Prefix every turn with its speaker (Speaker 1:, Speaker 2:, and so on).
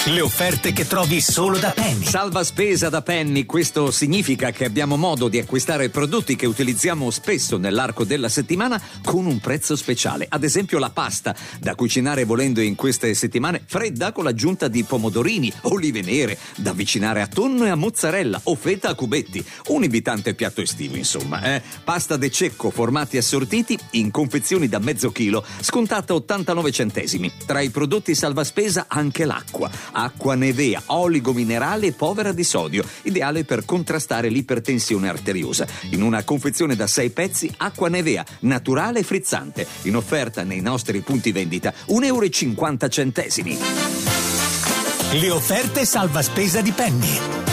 Speaker 1: Le offerte che trovi solo da Penny.
Speaker 2: Salva spesa da Penny, questo significa che abbiamo modo di acquistare prodotti che utilizziamo spesso nell'arco della settimana con un prezzo speciale. Ad esempio la pasta, da cucinare volendo in queste settimane, fredda con l'aggiunta di pomodorini, olive nere, da avvicinare a tonno e a mozzarella o feta a cubetti. Un invitante piatto estivo, insomma. Pasta de cecco, formati assortiti in confezioni da mezzo chilo, scontata 89 centesimi. Tra i prodotti salva spesa anche l'acqua. Acqua Nevea, oligo minerale povera di sodio, ideale per contrastare l'ipertensione arteriosa. In una confezione da 6 pezzi, acqua Nevea, naturale e frizzante. In offerta nei nostri punti vendita, €1,50.
Speaker 1: Le offerte salva spesa di Penny.